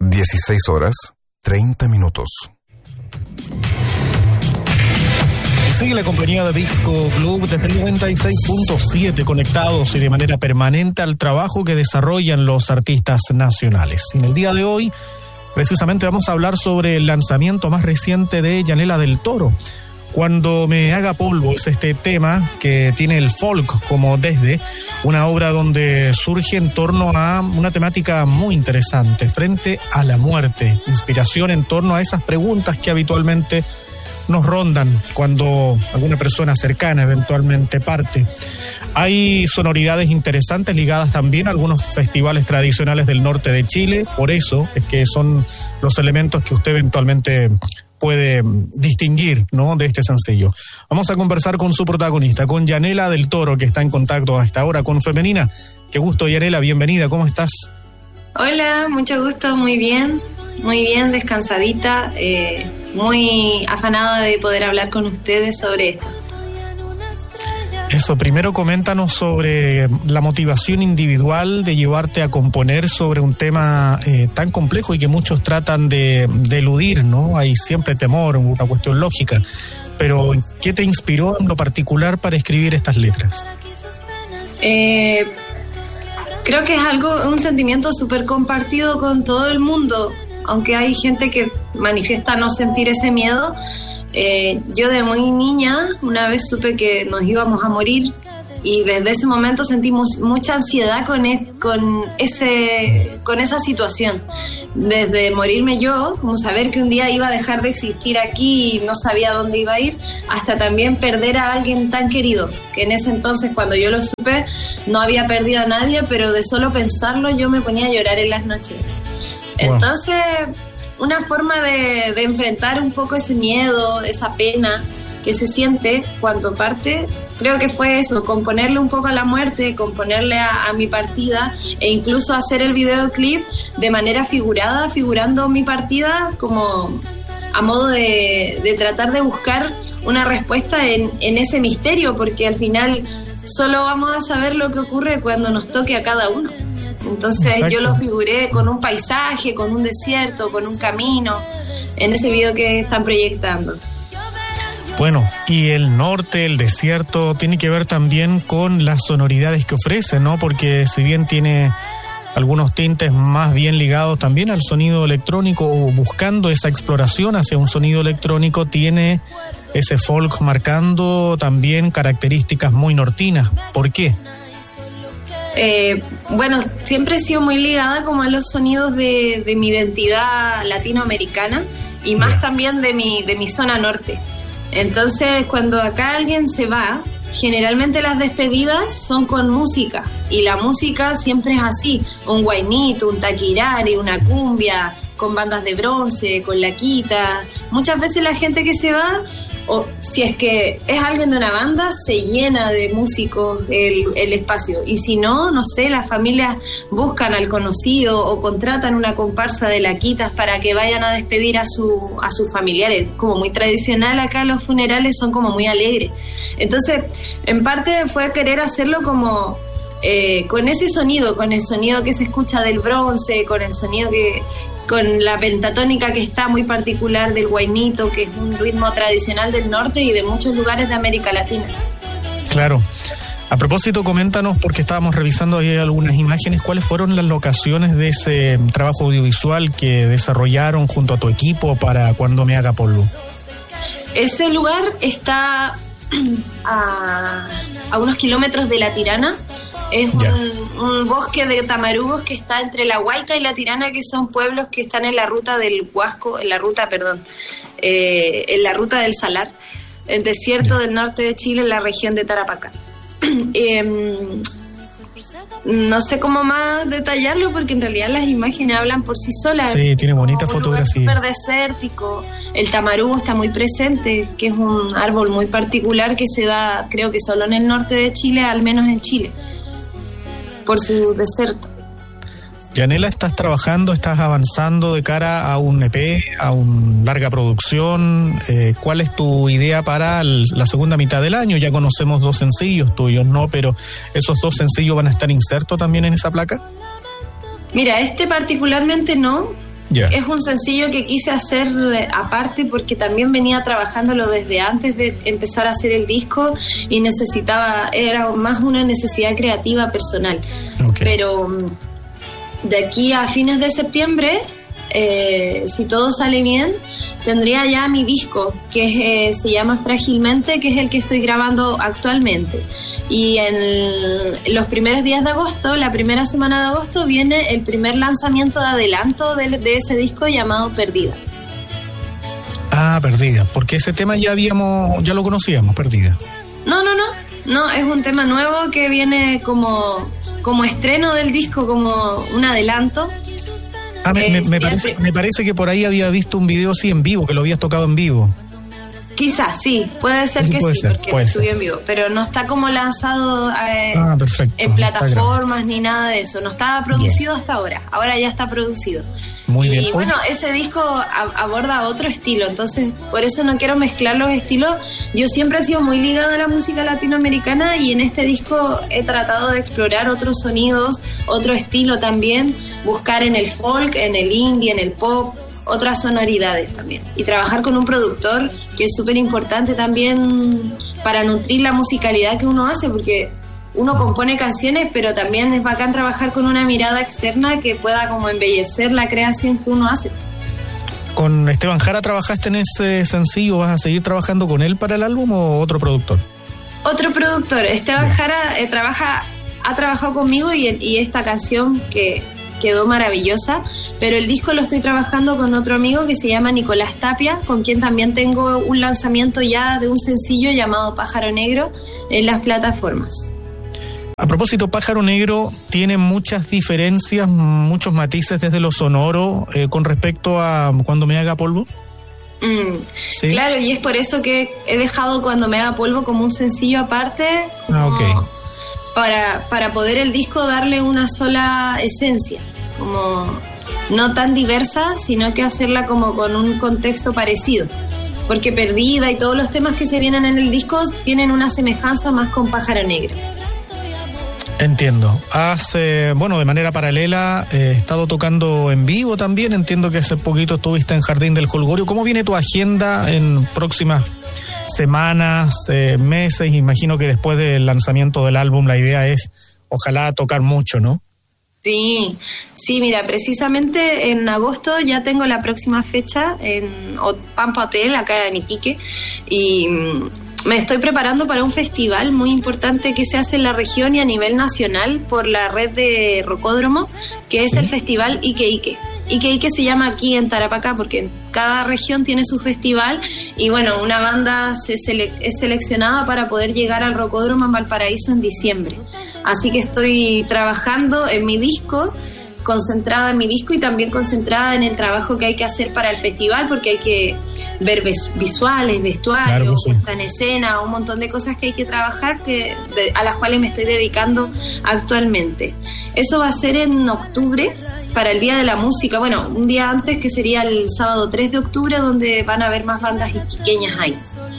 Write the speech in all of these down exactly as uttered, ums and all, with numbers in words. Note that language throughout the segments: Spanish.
dieciséis horas, treinta minutos. Sigue la compañía de Disco Club desde el noventa y seis punto siete, conectados y de manera permanente al trabajo que desarrollan los artistas nacionales. Y en el día de hoy, precisamente vamos a hablar sobre el lanzamiento más reciente de Yanela del Toro. Cuando me haga polvo es este tema que tiene el folk como desde, una obra donde surge en torno a una temática muy interesante, frente a la muerte, inspiración en torno a esas preguntas que habitualmente nos rondan cuando alguna persona cercana eventualmente parte. Hay sonoridades interesantes ligadas también a algunos festivales tradicionales del norte de Chile, por eso es que son los elementos que usted eventualmente puede distinguir, ¿no?, de este sencillo. Vamos a conversar con su protagonista, con Yanela del Toro, que está en contacto hasta ahora con Femenina. Qué gusto, Yanela, bienvenida, ¿cómo estás? Hola, mucho gusto, muy bien, muy bien, descansadita, eh, muy afanada de poder hablar con ustedes sobre esto. Eso, primero coméntanos sobre la motivación individual de llevarte a componer sobre un tema eh, tan complejo y que muchos tratan de, de eludir, ¿no? Hay siempre temor, una cuestión lógica, pero ¿qué te inspiró en lo particular para escribir estas letras? Eh, creo que es algo, un sentimiento súper compartido con todo el mundo, aunque hay gente que manifiesta no sentir ese miedo. Eh, yo de muy niña una vez supe que nos íbamos a morir y desde ese momento sentimos mucha ansiedad con, es, con, ese, con esa situación. Desde morirme yo, como saber que un día iba a dejar de existir aquí y no sabía dónde iba a ir, hasta también perder a alguien tan querido, que en ese entonces cuando yo lo supe no había perdido a nadie, pero de solo pensarlo yo me ponía a llorar en las noches. Wow. Entonces, una forma de, de enfrentar un poco ese miedo, esa pena que se siente cuando parte, creo que fue eso, componerle un poco a la muerte, componerle a, a mi partida e incluso hacer el videoclip de manera figurada, figurando mi partida como a modo de, de tratar de buscar una respuesta en, en ese misterio, porque al final solo vamos a saber lo que ocurre cuando nos toque a cada uno. Entonces Exacto. Yo lo figuré con un paisaje, con un desierto, con un camino, en ese video que están proyectando. Bueno, y el norte, el desierto, tiene que ver también con las sonoridades que ofrece, ¿no? Porque si bien tiene algunos tintes más bien ligados también al sonido electrónico o buscando esa exploración hacia un sonido electrónico, tiene ese folk marcando también características muy nortinas. ¿Por qué? Eh, bueno, siempre he sido muy ligada como a los sonidos de, de mi identidad latinoamericana y más también de mi, de mi zona norte. Entonces, cuando acá alguien se va, generalmente las despedidas son con música y la música siempre es así, un guainito, un taquirari, una cumbia, con bandas de bronce, con laquita. Muchas veces la gente que se va, o si es que es alguien de una banda, se llena de músicos el, el espacio, y si no, no sé, las familias buscan al conocido o contratan una comparsa de laquitas para que vayan a despedir a, su, a sus familiares. Como muy tradicional acá, los funerales son como muy alegres. Entonces, en parte fue querer hacerlo como eh, con ese sonido, con el sonido que se escucha del bronce, con el sonido que... con la pentatónica que está muy particular del guainito, que es un ritmo tradicional del norte y de muchos lugares de América Latina. Claro. A propósito, coméntanos, porque estábamos revisando ahí algunas imágenes, ¿cuáles fueron las locaciones de ese trabajo audiovisual que desarrollaron junto a tu equipo para Cuando me haga polvo? Ese lugar está a, a unos kilómetros de La Tirana. Es un, un bosque de tamarugos que está entre La Huayca y La Tirana, que son pueblos que están en la ruta del Huasco, en la ruta, perdón, eh, en la ruta del Salar, el desierto del norte de Chile, en la región de Tarapacá. eh, no sé cómo más detallarlo, porque en realidad las imágenes hablan por sí solas. Sí, tiene bonita fotografía. Un lugar súper desértico. El tamarugo está muy presente, que es un árbol muy particular que se da, creo que solo en el norte de Chile, al menos en Chile, por su desierto. Yanela, estás trabajando, estás avanzando de cara a un E P, a una larga producción. Eh, ¿Cuál es tu idea para el, la segunda mitad del año? Ya conocemos dos sencillos tuyos, ¿no? Pero ¿esos dos sencillos van a estar insertos también en esa placa? Mira, este particularmente no, Yeah. Es un sencillo que quise hacer aparte porque también venía trabajándolo desde antes de empezar a hacer el disco y necesitaba, era más una necesidad creativa personal. Okay. Pero de aquí a fines de septiembre, eh, si todo sale bien, tendría ya mi disco, que es, eh, se llama Frágilmente, que es el que estoy grabando actualmente. Y en los primeros días de agosto, la primera semana de agosto, viene el primer lanzamiento de adelanto de, de ese disco llamado Perdida. Ah, Perdida, porque ese tema ya habíamos, ya lo conocíamos, Perdida. No, no, no, no, es un tema nuevo que viene como, como estreno del disco, como un adelanto. Ah, me, me, Eh, me, sería parece, el- me parece que por ahí había visto un video así en vivo, que lo habías tocado en vivo. Quizás, sí, puede ser Sí, que puede sí, ser, porque puede lo ser. subí en vivo, pero no está como lanzado eh, Ah, perfecto. en está plataformas ni nada de eso, no estaba producido hasta ahora, ahora ya está producido. Muy y bien. bueno, ese disco a- aborda otro estilo, entonces por eso no quiero mezclar los estilos. Yo siempre he sido muy ligada a la música latinoamericana y en este disco he tratado de explorar otros sonidos, otro estilo también, buscar en el folk, en el indie, en el pop, otras sonoridades también. Y trabajar con un productor que es súper importante también para nutrir la musicalidad que uno hace, porque uno compone canciones, pero también es bacán trabajar con una mirada externa que pueda como embellecer la creación que uno hace. ¿Con Esteban Jara trabajaste en ese sencillo? ¿Vas a seguir trabajando con él para el álbum o otro productor? Otro productor, Esteban Jara, eh, trabaja, ha trabajado conmigo y, y esta canción que quedó maravillosa, pero el disco lo estoy trabajando con otro amigo que se llama Nicolás Tapia, con quien también tengo un lanzamiento ya de un sencillo llamado Pájaro Negro en las plataformas. A propósito, Pájaro Negro tiene muchas diferencias, muchos matices desde lo sonoro eh, con respecto a Cuando me haga polvo. Mm, Sí. Claro, y es por eso que he dejado Cuando me haga polvo como un sencillo aparte, como Ah, ok. para, para poder el disco darle una sola esencia, como no tan diversa, sino que hacerla como con un contexto parecido. Porque Perdida y todos los temas que se vienen en el disco tienen una semejanza más con Pájaro Negro. Entiendo. Has, eh, bueno, de manera paralela, eh, estado tocando en vivo también. Entiendo que hace poquito estuviste en Jardín del Holgorio. ¿Cómo viene tu agenda en próximas semanas, eh, meses? Imagino que después del lanzamiento del álbum la idea es, ojalá, tocar mucho, ¿no? Sí, sí, mira, precisamente en agosto ya tengo la próxima fecha en Pampa Hotel, acá en Iquique, y mm, me estoy preparando para un festival muy importante que se hace en la región y a nivel nacional por la red de Rocódromo, que es el Festival Ike Ike. Ike Ike se llama aquí en Tarapacá porque cada región tiene su festival y bueno, una banda se sele- es seleccionada para poder llegar al Rocódromo en Valparaíso en diciembre. Así que estoy trabajando en mi disco, concentrada en mi disco y también concentrada en el trabajo que hay que hacer para el festival, porque hay que ver vis- visuales, vestuarios, Claro que sí. puesta en escena, un montón de cosas que hay que trabajar que, de, a las cuales me estoy dedicando actualmente. Eso va a ser en octubre, para el Día de la Música, bueno, un día antes que sería el sábado tres de octubre, donde van a haber más bandas iquiqueñas ahí.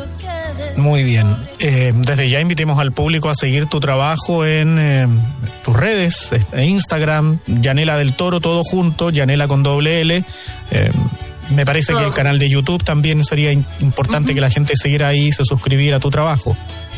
Muy bien. Eh, desde ya invitemos al público a seguir tu trabajo en eh, tus redes, eh, Instagram, Yanela del Toro, todo junto, Yanela con doble L. Eh, me parece Todo. que el canal de YouTube también sería in- importante uh-huh. que la gente siguiera ahí y se suscribiera a tu trabajo.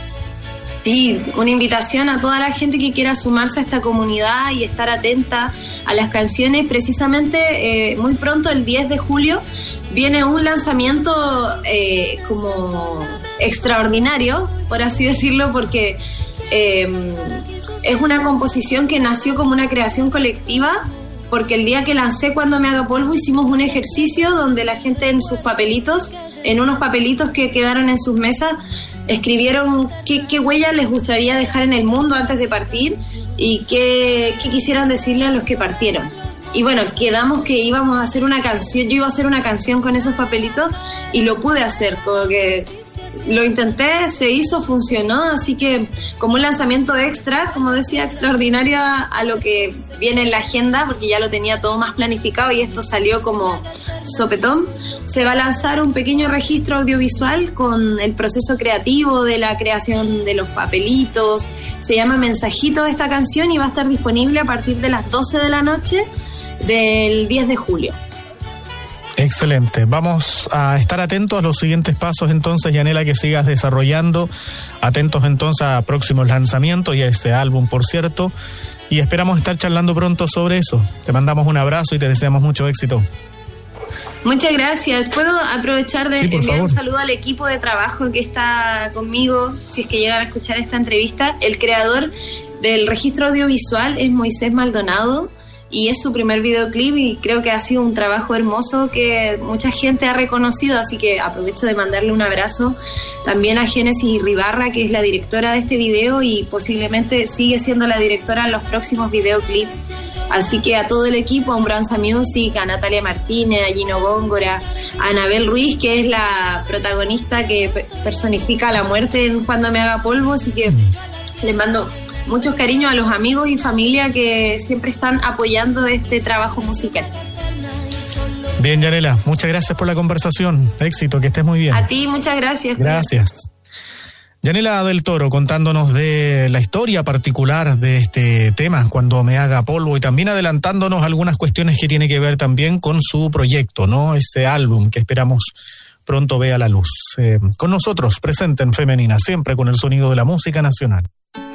Sí, una invitación a toda la gente que quiera sumarse a esta comunidad y estar atenta a las canciones. Precisamente eh, muy pronto, el diez de julio, viene un lanzamiento eh, como extraordinario, por así decirlo, porque eh, es una composición que nació como una creación colectiva, porque el día que lancé Cuando me haga polvo hicimos un ejercicio donde la gente en sus papelitos, en unos papelitos que quedaron en sus mesas, escribieron qué, qué huella les gustaría dejar en el mundo antes de partir y qué, qué quisieran decirle a los que partieron. Y bueno, quedamos que íbamos a hacer una canción, yo iba a hacer una canción con esos papelitos y lo pude hacer, como que lo intenté, se hizo, funcionó, así que como un lanzamiento extra, como decía, extraordinario a, a lo que viene en la agenda, porque ya lo tenía todo más planificado y esto salió como sopetón. Se va a lanzar un pequeño registro audiovisual con el proceso creativo de la creación de los papelitos, se llama Mensajito esta canción y va a estar disponible a partir de las doce de la noche del diez de julio. Excelente. Vamos a estar atentos a los siguientes pasos entonces, Yanela, que sigas desarrollando. Atentos entonces a próximos lanzamientos y a ese álbum, por cierto. Y esperamos estar charlando pronto sobre eso. Te mandamos un abrazo y te deseamos mucho éxito. Muchas gracias. ¿Puedo aprovechar de sí, enviar favor. un saludo al equipo de trabajo que está conmigo, si es que llegan a escuchar esta entrevista? El creador del registro audiovisual es Moisés Maldonado y es su primer videoclip y creo que ha sido un trabajo hermoso que mucha gente ha reconocido, así que aprovecho de mandarle un abrazo también a Génesis Irribarra, que es la directora de este video y posiblemente sigue siendo la directora en los próximos videoclips. Así que a todo el equipo, a Umbranza Music, a Natalia Martínez, a Gino Góngora, a Anabel Ruiz, que es la protagonista que personifica la muerte en Cuando me haga polvo, así que les mando muchos cariños a los amigos y familia que siempre están apoyando este trabajo musical. Bien, Yanela, muchas gracias por la conversación. Éxito, que estés muy bien. A ti, muchas gracias. Gracias. Yanela del Toro contándonos de la historia particular de este tema, Cuando me haga polvo, y también adelantándonos algunas cuestiones que tiene que ver también con su proyecto, ¿no? Ese álbum que esperamos pronto vea la luz. Eh, con nosotros, presente en Femenina, siempre con el sonido de la música nacional.